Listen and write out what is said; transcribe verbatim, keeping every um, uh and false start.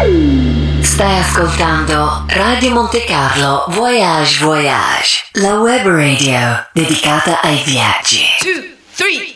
Stai ascoltando Radio Monte Carlo Voyage Voyage, la web radio dedicata ai viaggi. Two, three.